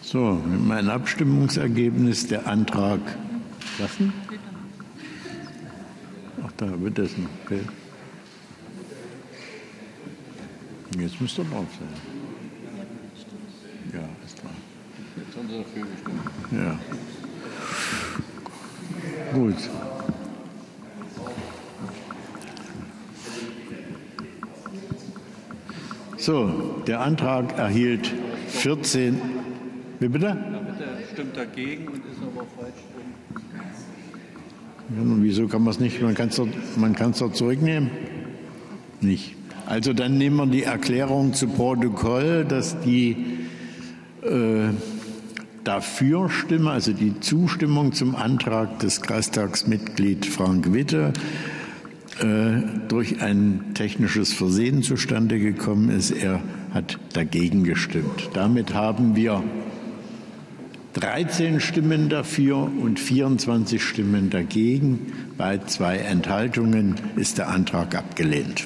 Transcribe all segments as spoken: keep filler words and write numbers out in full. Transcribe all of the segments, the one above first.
So, mein Abstimmungsergebnis, der Antrag. Lassen? Ach, da wird das noch, okay. Jetzt müsste er drauf sein. Ja, ist dran. Jetzt haben Sie dafür gestimmt. Ja. Gut. So, der Antrag erhielt vierzehn. Wie bitte? Ja, bitte stimmt dagegen und ist aber falsch rum. Ja, nun, wieso kann man es nicht? Man kann es doch, man kann es doch zurücknehmen? Nicht. Also dann nehmen wir die Erklärung zu Protokoll, dass die äh, Dafürstimme, also die Zustimmung zum Antrag des Kreistagsmitglieds Frank Witte äh, durch ein technisches Versehen zustande gekommen ist. Er hat dagegen gestimmt. Damit haben wir dreizehn Stimmen dafür und vierundzwanzig Stimmen dagegen. Bei zwei Enthaltungen ist der Antrag abgelehnt.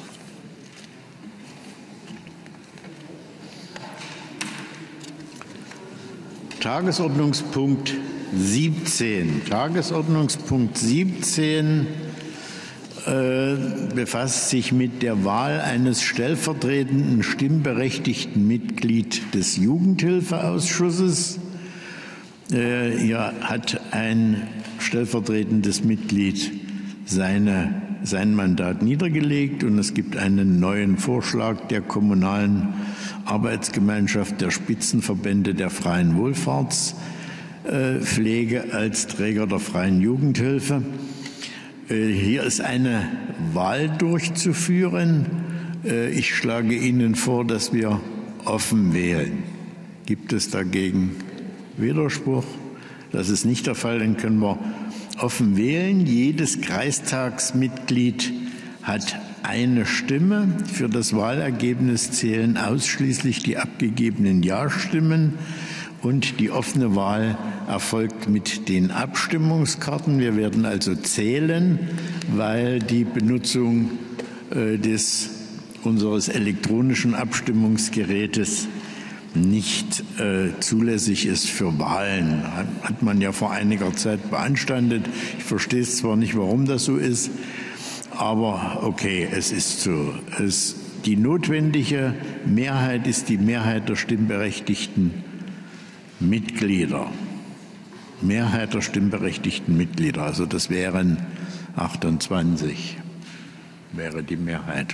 Tagesordnungspunkt siebzehn. Tagesordnungspunkt siebzehn äh, befasst sich mit der Wahl eines stellvertretenden stimmberechtigten Mitglieds des Jugendhilfeausschusses. Äh, hier hat ein stellvertretendes Mitglied seine, sein Mandat niedergelegt und es gibt einen neuen Vorschlag der kommunalen Arbeitsgemeinschaft der Spitzenverbände der freien Wohlfahrtspflege als Träger der freien Jugendhilfe. Hier ist eine Wahl durchzuführen. Ich schlage Ihnen vor, dass wir offen wählen. Gibt es dagegen Widerspruch? Das ist nicht der Fall, dann können wir offen wählen. Jedes Kreistagsmitglied hat eine Stimme. Für das Wahlergebnis zählen ausschließlich die abgegebenen Ja-Stimmen und die offene Wahl erfolgt mit den Abstimmungskarten. Wir werden also zählen, weil die Benutzung äh, des, unseres elektronischen Abstimmungsgerätes nicht äh, zulässig ist für Wahlen. Hat man ja vor einiger Zeit beanstandet. Ich verstehe es zwar nicht, warum das so ist, aber okay, es ist so. Es, die notwendige Mehrheit ist die Mehrheit der stimmberechtigten Mitglieder. Mehrheit der stimmberechtigten Mitglieder, also das wären achtundzwanzig, wäre die Mehrheit.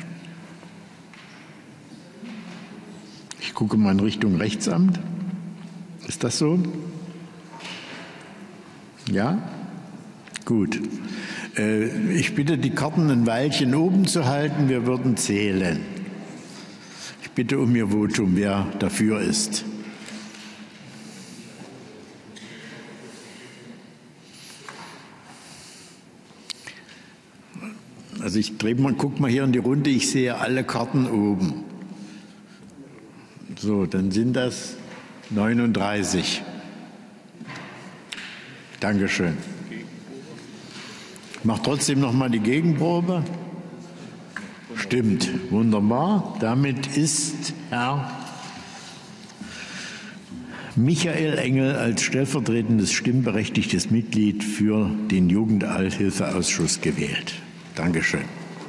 Ich gucke mal in Richtung Rechtsamt. Ist das so? Ja? Gut. Ich bitte, die Karten ein Weilchen oben zu halten. Wir würden zählen. Ich bitte um Ihr Votum, wer dafür ist. Also ich drehe mal, guck mal hier in die Runde. Ich sehe alle Karten oben. So, dann sind das neununddreißig. Dankeschön. Ich mache trotzdem noch mal die Gegenprobe. Stimmt, wunderbar. Damit ist Herr Michael Engel als stellvertretendes stimmberechtigtes Mitglied für den Jugendalthilfeausschuss gewählt. Dankeschön.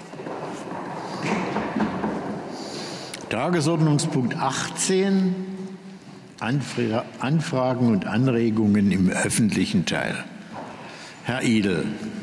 Tagesordnungspunkt achtzehn, Anfragen und Anregungen im öffentlichen Teil. Herr Idel.